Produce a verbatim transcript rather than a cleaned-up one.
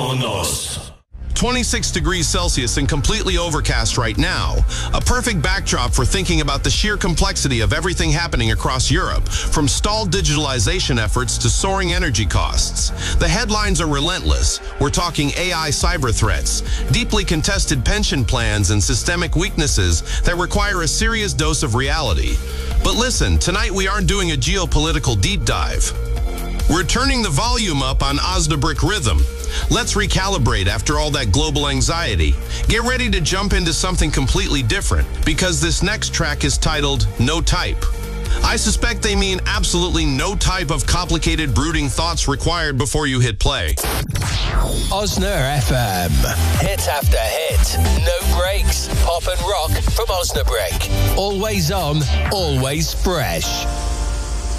Vámonos. twenty-six degrees Celsius and completely overcast right now. A perfect backdrop for thinking about the sheer complexity of everything happening across Europe, from stalled digitalization efforts to soaring energy costs. The headlines are relentless. We're talking A I cyber threats, deeply contested pension plans, and systemic weaknesses that require a serious dose of reality. But listen, tonight we aren't doing a geopolitical deep dive. We're turning the volume up on Osnabrück Rhythm. Let's recalibrate after all that global anxiety. Get ready to jump into something completely different, because this next track is titled No Type. I suspect they mean absolutely no type of complicated brooding thoughts required before you hit play. Osna F M. Hit after hit. No breaks. Pop and rock from Osnabrück. Always on, always fresh.